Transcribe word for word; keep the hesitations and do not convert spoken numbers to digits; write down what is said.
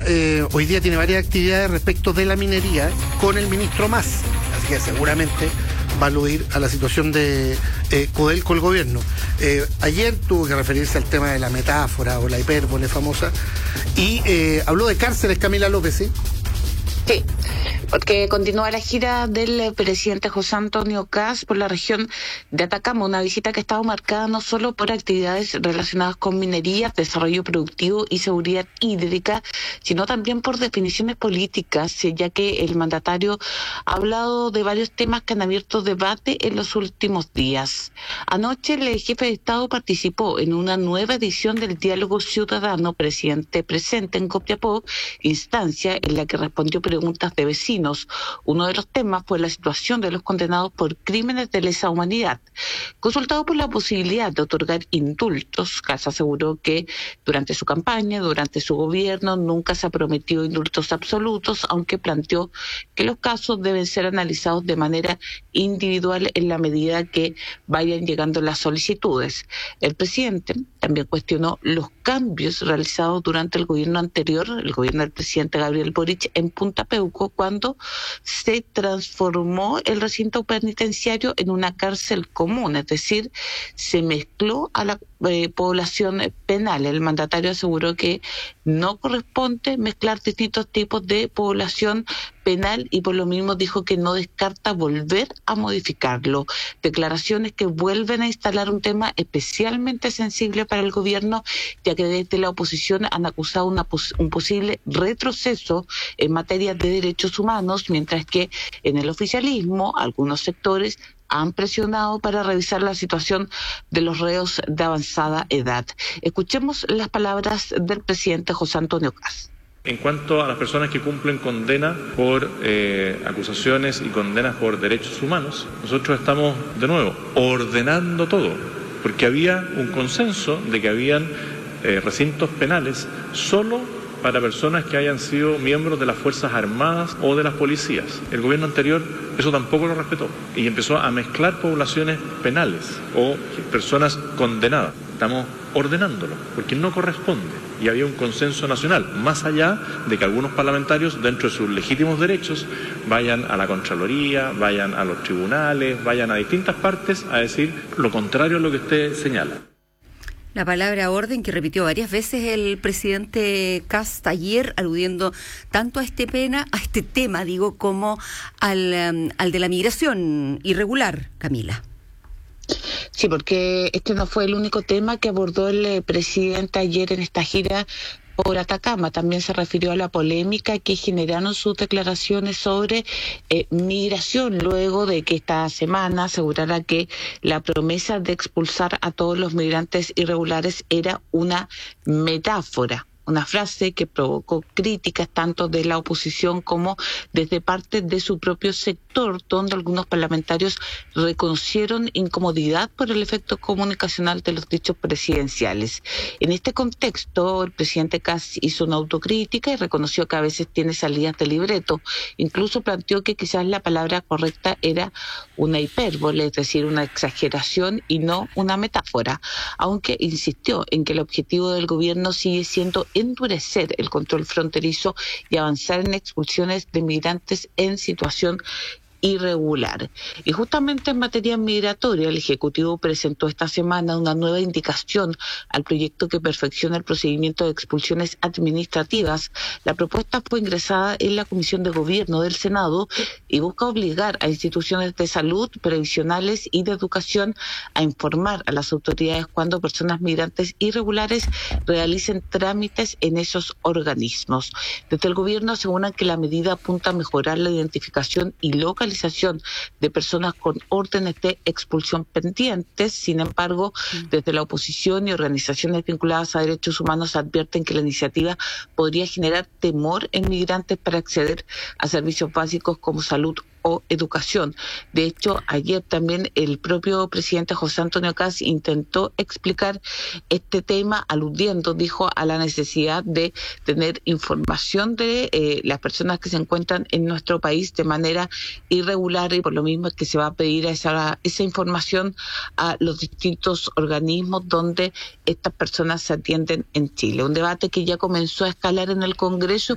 eh, hoy día tiene varias actividades respecto de la minería con el ministro Mas, así que seguramente va a aludir a la situación de eh, Codelco, el gobierno. Eh, ayer tuvo que referirse al tema de la metáfora o la hipérbole famosa y eh, habló de cárceles, Camila López, ¿sí? Sí, porque continúa la gira del presidente José Antonio Kast por la región de Atacama, una visita que ha estado marcada no solo por actividades relacionadas con minería, desarrollo productivo y seguridad hídrica, sino también por definiciones políticas, ya que el mandatario ha hablado de varios temas que han abierto debate en los últimos días. Anoche el jefe de Estado participó en una nueva edición del Diálogo Ciudadano Presidente Presente en Copiapó, instancia en la que respondió preguntas de vecinos. Uno de los temas fue la situación de los condenados por crímenes de lesa humanidad. Consultado por la posibilidad de otorgar indultos, Kast aseguró que durante su campaña, durante su gobierno, nunca se ha prometido indultos absolutos, aunque planteó que los casos deben ser analizados de manera individual en la medida que vayan llegando las solicitudes. El presidente también cuestionó los cambios realizados durante el gobierno anterior, el gobierno del presidente Gabriel Boric, en Punta Peuco, cuando se transformó el recinto penitenciario en una cárcel común, es decir, se mezcló a la eh, población penal. El mandatario aseguró que no corresponde mezclar distintos tipos de población penal y por lo mismo dijo que no descarta volver a modificarlo. Declaraciones que vuelven a instalar un tema especialmente sensible para el gobierno, ya que desde la oposición han acusado una pos- un posible retroceso en materia de derechos humanos, mientras que en el oficialismo algunos sectores han presionado para revisar la situación de los reos de avanzada edad. Escuchemos las palabras del presidente José Antonio Kast. En cuanto a las personas que cumplen condena por eh, acusaciones y condenas por derechos humanos, nosotros estamos, de nuevo, ordenando todo, porque había un consenso de que habían eh, recintos penales solo para personas que hayan sido miembros de las Fuerzas Armadas o de las policías. El gobierno anterior eso tampoco lo respetó y empezó a mezclar poblaciones penales o personas condenadas. Estamos ordenándolo, porque no corresponde. Y había un consenso nacional, más allá de que algunos parlamentarios, dentro de sus legítimos derechos, vayan a la Contraloría, vayan a los tribunales, vayan a distintas partes a decir lo contrario a lo que usted señala. La palabra orden que repitió varias veces el presidente Kast ayer, aludiendo tanto a este pena, a este tema, digo, como al, um, al de la migración irregular, Camila. Sí, porque este no fue el único tema que abordó el eh, presidente ayer en esta gira por Atacama. También se refirió a la polémica que generaron sus declaraciones sobre eh, migración, luego de que esta semana asegurara que la promesa de expulsar a todos los migrantes irregulares era una metáfora. Una frase que provocó críticas tanto de la oposición como desde parte de su propio sector, donde algunos parlamentarios reconocieron incomodidad por el efecto comunicacional de los dichos presidenciales. En este contexto, el presidente Kast hizo una autocrítica y reconoció que a veces tiene salidas de libreto. Incluso planteó que quizás la palabra correcta era una hipérbole, es decir, una exageración y no una metáfora, aunque insistió en que el objetivo del gobierno sigue siendo endurecer el control fronterizo y avanzar en expulsiones de migrantes en situación irregular. Y justamente en materia migratoria, el Ejecutivo presentó esta semana una nueva indicación al proyecto que perfecciona el procedimiento de expulsiones administrativas. La propuesta fue ingresada en la Comisión de Gobierno del Senado y busca obligar a instituciones de salud, previsionales y de educación a informar a las autoridades cuando personas migrantes irregulares realicen trámites en esos organismos. Desde el gobierno aseguran que la medida apunta a mejorar la identificación y localización de personas con órdenes de expulsión pendientes. Sin embargo, desde la oposición y organizaciones vinculadas a derechos humanos advierten que la iniciativa podría generar temor en migrantes para acceder a servicios básicos como salud o educación. De hecho, ayer también el propio presidente José Antonio Kast intentó explicar este tema, aludiendo, dijo, a la necesidad de tener información de eh, las personas que se encuentran en nuestro país de manera irregular, y por lo mismo es que se va a pedir esa, esa información a los distintos organismos donde estas personas se atienden en Chile. Un debate que ya comenzó a escalar en el Congreso